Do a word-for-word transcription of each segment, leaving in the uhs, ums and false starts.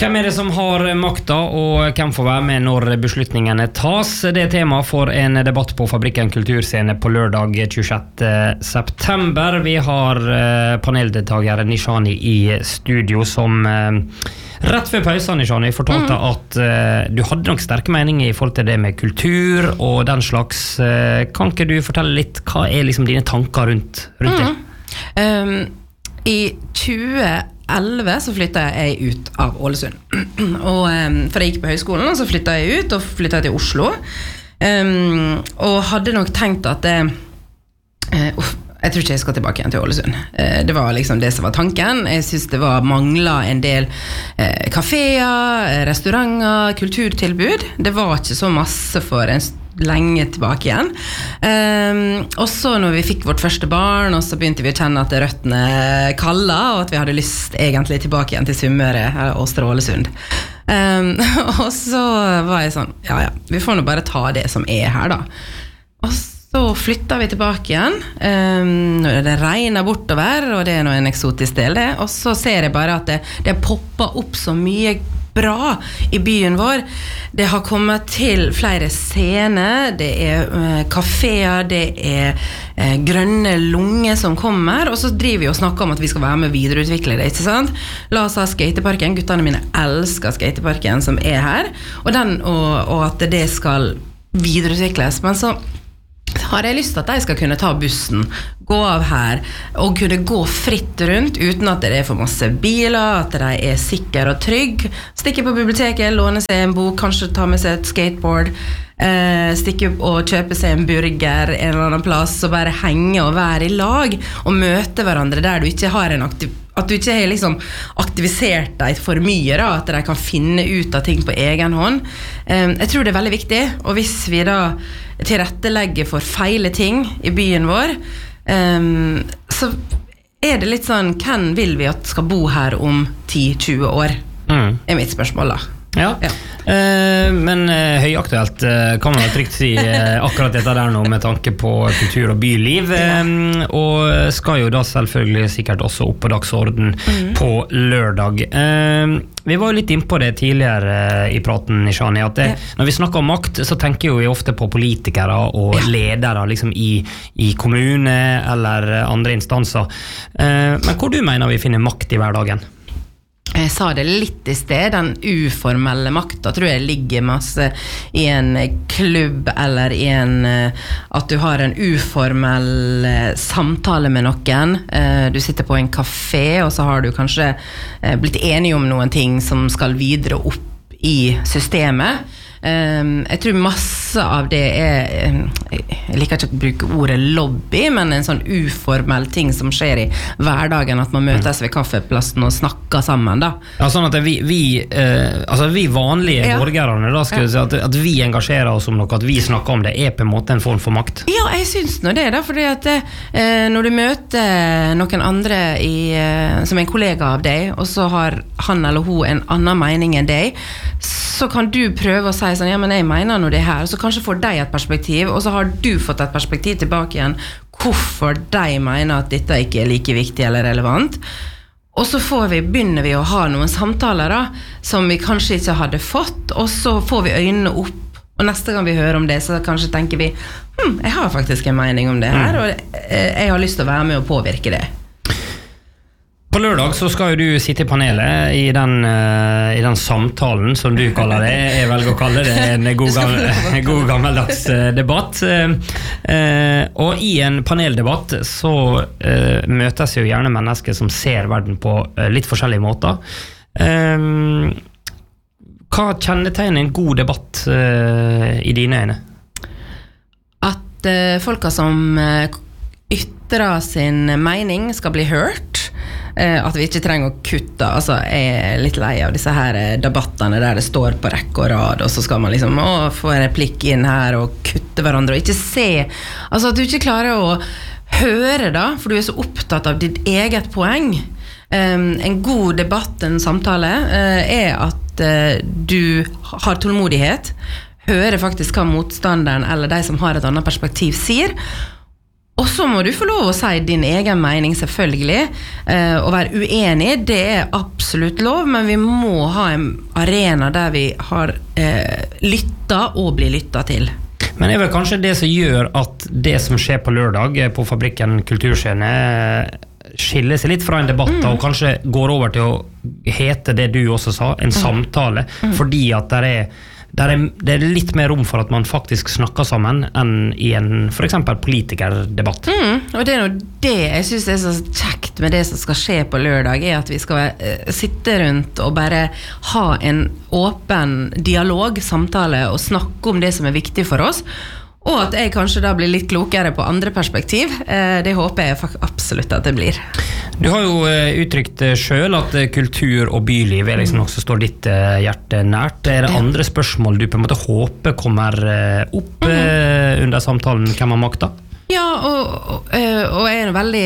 Hvem er det som har makta, og hvem får være med når beslutningene tas? Det er tema for en debatt på Fabrikken kulturscene på lørdag tjuesjette september. Vi har paneldeltaker Nishani i studio som rett før pausen, Nishani, fortalte mm. at uh, du hadde nok sterke meninger i forhold til det med kultur og den slags. Uh, kan ikke du fortelle litt, hva er liksom dine tanker rundt, rundt mm. det? Um, I tjue elleve så flyttet jeg ut av Ålesund. og, um, for jeg gikk på høyskolen, så flyttet jeg ut, og flyttet jeg til Oslo. Um, og hadde nok tenkt at det... Uh, jeg tror ikke jeg skal tilbake igjen til Ålesund. Uh, det var liksom det som var tanken. Jeg synes det var manglet en del uh, kaféer, restauranter, kulturtilbud. Det var ikke så masse for en lenge tilbake igjen. Um, og så når vi fikk vårt første barn, og så begynte vi å kjenne at røttene kalla, og at vi hadde lyst egentlig tilbake igjen til Sunnmøre og Ålesund. Um, og så var jeg sånn, ja ja, vi får nå bare ta det som er her da. Og så flyttet vi tilbake igjen. Um, når det regner bortover, og det er nå en eksotisk del det, og så ser jeg bare at det, det popper opp så mye bra i byen vår. Det har kommet til flere scener, det er uh, kaféer, det er uh, grønne lunger som kommer, og så driver vi og snakker om at vi skal være med og videreutvikle det, ikke sant? La oss ha skateparken, guttene mine elsker skateparken som er her, og, den, og, og at det skal videreutvikles, men så har jeg lyst til at de skal kunne ta bussen, gå av her, og kunne gå fritt rundt, uten at det er for masse biler, at de er sikre og trygg. Stikke på biblioteket, låne seg en bok, kanskje ta med seg et skateboard, eh, stikke opp og kjøpe seg en burger en eller annen plass, og bare henge og være i lag, og møte hverandre der du ikke har en aktiv at du ikke har liksom aktivisert deg for mye da, at de kan finne ut av ting på egen hånd. Um, jeg tror det er veldig viktig, og hvis vi da tilrettelegger for feile ting i byen vår, um, så er det litt sånn, hvem vil vi at skal bo her om ti til tjue år? Mm. Er mitt spørsmål da. Ja, ja. Uh, men uh, høyaktuelt uh, kan man jo trygt si uh, akkurat dette der nå med tanke på kultur og byliv, um, og skal jo da selvfølgelig sikkert også opp på dagsorden mm. på lørdag. Uh, vi var jo litt inne på det tidligere uh, i praten, Nishani, at det, ja. Når vi snakker om makt, så tenker jo vi ofte på politikere og ja. ledere liksom i, i kommune eller andre instanser. Uh, men hvor du mener vi finner makt i hverdagen? Jeg sa det litt i sted, den uformelle makta tror jeg ligger masse i en klubb eller i en, at du har en uformell samtale med noen. Du sitter på en kafé, og så har du kanskje blitt enige om noen ting som skal videre opp i systemet. Um, jeg tror masse av det er um, jeg liker ikke å bruke ordet lobby, men en sånn uformell ting som skjer i hverdagen, at man møtes ved kaffeplassen og snakker sammen da. Ja, sånn at vi, vi, eh, altså vi vanlige ja. borgerne da, skal ja. si at, at vi engasjerer oss om noe, at vi snakker om det, er på en måte en form for makt. Ja, jeg synes nå det da, fordi at eh, når du møter noen andre i, eh, som en kollega av deg, og så har han eller hun en annen mening enn deg, så kan du prøve å si sånn, ja, men jeg mener nå det her, så kanskje får de et perspektiv, og så har du fått et perspektiv tilbake igjen, hvorfor de mener at dette ikke er like viktig eller relevant. Og så får vi, begynner vi å ha noen samtaler da, som vi kanskje ikke hadde fått, og så får vi øynene opp, og neste gang vi hører om det, så kanskje tenker vi, hm, jeg har faktisk en mening om det her, og jeg har lyst til å være med og påvirke det. På lørdag så skal jo du sitte i panelet i den, uh, i den samtalen som du kaller det, jeg velger å kalle det en god, gammel, god gammeldags uh, debatt. Uh, uh, og i en paneldebatt så uh, møtes jo gjerne mennesker som ser verden på uh, litt forskjellige måter. Uh, hva kjennetegner en god debatt uh, i dine øyne? At uh, folka som uh, ytrer sin mening skal bli hørt, at vi ikke trenger å kutte. Altså, jeg er litt lei av disse her debattene der det står på rekke og rad, og så skal man liksom å, få en replikk inn her og kutte hverandre, og ikke se, altså at du ikke klarer å høre da, for du er så opptatt av ditt eget poeng. Um, en god debatt, en samtale, uh, er at uh, du har tålmodighet, hører faktisk hva motstanderen eller de som har et annet perspektiv sier, Og så må du få lov å si din egen mening, selvfølgelig. Eh, å være uenig, det er absolutt lov, men vi må ha en arena der vi har eh, lyttet og blir lyttet til. Men det er vel kanskje det som gjør at det som skjer på lørdag på Fabrikken kulturscene skiller seg litt fra en debatt mm. og kanskje går over til å hete det du også sa, en mm. samtale, mm. fordi at der er Der er, det er litt mer rom for at man faktisk snakker sammen enn i en for eksempel politikerdebatt. Mm, og det er noe det jeg synes er så kjekt med det som skal skje på lørdag, er at vi skal uh, sitte rundt og bare ha en åpen dialog, samtale og snakke om det som er viktig for oss. Og at jeg kanskje da blir litt klokere på andre perspektiv. Det håper jeg absolutt at det blir. Du har jo uttrykt selv at kultur og byliv er liksom også står ditt hjerte nært. Er det andre spørsmål du på en måte håper kommer opp mm-hmm. under samtalen Hvem har makta? Ja, og, og, og jeg er veldig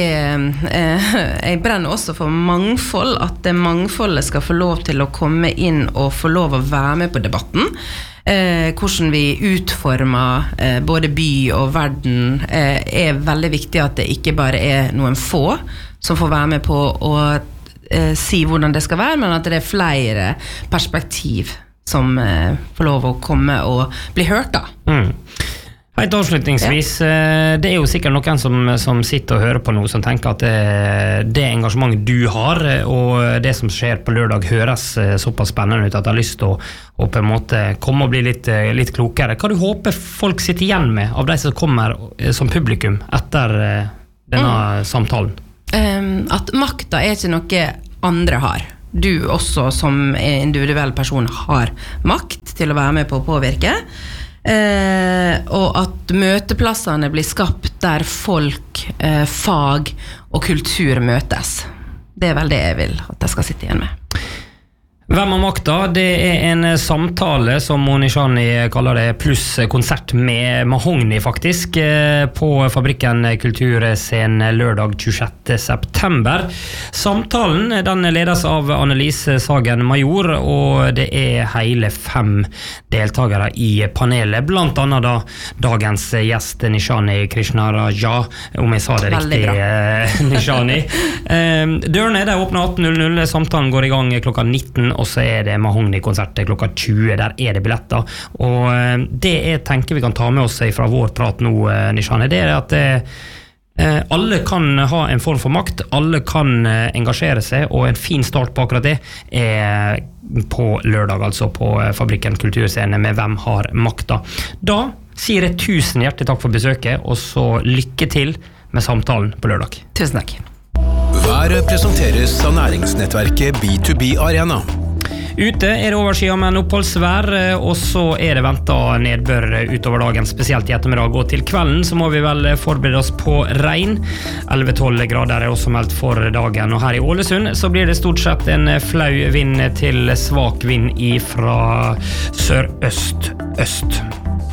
jeg brenner også for mangfold, at det mangfoldet skal få lov til å komme inn og få lov å være med på debatten. Eh, hvordan vi utformer eh, både by og verden eh, er veldig viktig at det ikke bare er noen få som får være med på å eh, si hvordan det skal være, men at det er flere perspektiv som eh, får lov å komme og bli hørt da. Mm. Helt avslutningsvis, ja. Det er jo sikkert noen som, som sitter og hører på noe som tenker at det, det engasjementet du har og det som skjer på lørdag høres såpass spennende ut at jeg har lyst til å, å på en måte komme og bli litt, litt klokere. Hva du håper folk sitter igjen med av de som kommer som publikum etter denne mm. samtalen? Um, at makta er ikke noe andre har. Du også som individuell person har makt til å være med på å påvirke. Eh, og at møteplassene blir skapt der folk, eh, fag og kultur møtes. Det er vel det jeg vil at jeg skal sitte igjen med. Hvem har makta? Det er en samtale som Nishani kaller det, pluss konsert med Mahogni faktisk, på Fabrikken kulturscene lørdag tjuesjette september. Samtalen den ledes av Annelise Sagen Major, og det er hele fem deltagere i panelet, blant annet da dagens gjest Nishani Krishnaraja, om jeg sa det Veldig riktig, Nishani. Dørene er åpnet atten null null, samtalen går i gang klokka nitten, og så er det Mahogni-konsertet klokka tjue, der er det billetter. Og det jeg tenker vi kan ta med oss fra vår prat nå, Nishani, det er at eh, alle kan ha en form for makt, alle kan engasjere seg, og en fin start på akkurat det er på lørdag, altså på Fabrikken kulturscene med Hvem har makta. Da sier jeg tusen hjertelig takk for besøket, og så lykke til med samtalen på lørdag. Tusen takk. Været presenteres av næringsnettverket B to B Arena. Ute er det overskyet med en oppholdsvær, og så er det ventet nedbør utover dagen, spesielt i ettermiddag. Og til kvelden så må vi vel forberede oss på regn. elleve til tolv grader er også meldt for dagen. Og her i Ålesund så blir det stort sett en flau vind til svak vind fra sørøst-øst.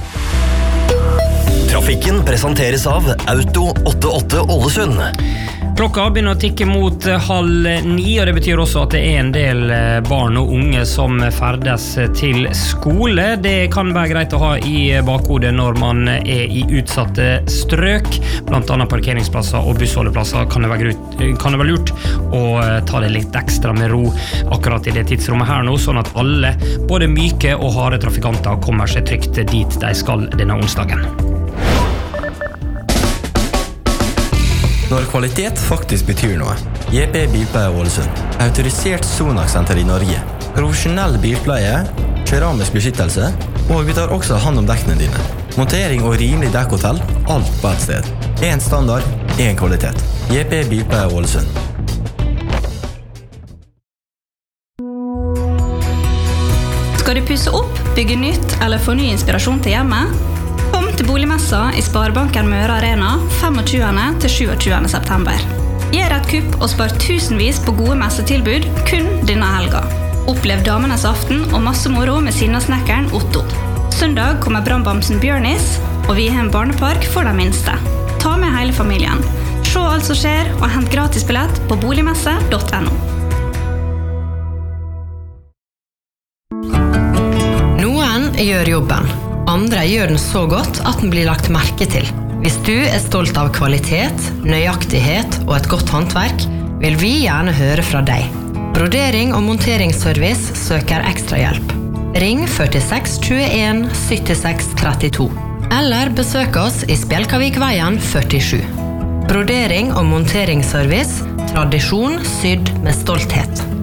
Trafikken presenteres av Auto åttiåtte Ålesund. Klokka begynner å tikke mot halv ni, og det betyr også at det er en del barn og unge som ferdes til skole. Det kan være greit å ha i bakhodet når man er i utsatte strøk, blant annet parkeringsplasser og bussholdeplasser. Kan det være, kan det være lurt å ta det litt ekstra med ro akkurat i det tidsrommet her nå, sånn at alle, både myke og harde trafikanter, kommer seg trygt dit de skal denne onsdagen. Når kvalitet faktisk betyr noe. J P Bilpleie Ålesund. Autorisert Sonax-senter i Norge. Profesjonell bilpleie, keramisk beskyttelse, og vi tar også hand om dekkene dine. Montering og rimelig dekkhotell, alt på et sted. En standard, en kvalitet. J P Bilpleie Ålesund. Skal du pusse opp, bygge nytt eller få ny inspirasjon til hjemmet? Kom til boligmessa i Sparebanken Møre Arena tjuefem til tjuesju september. Gjør et kupp og spar tusenvis på gode messetilbud kun denne helga. Opplev damenes aften og masse moro med sinnasnekkeren Otto. Søndag kommer brannbamsen Bjørnis, og vi har en barnepark for de minste. Ta med hele familien. Se alt som skjer og hent gratis billett på boligmesse punktum no. Noen gjør jobben. Andre gjør den så godt at den blir lagt merke til. Hvis du er stolt av kvalitet, nøyaktighet og et godt håndverk, vil vi gjerne høre fra deg. Brodering og monteringsservice søker ekstra hjelp. Ring førtiseks tjueen syttiseks trettito. Eller besøk oss i Spjelkavikveien førtisju. Brodering og monteringsservice, tradisjon sydd med stolthet.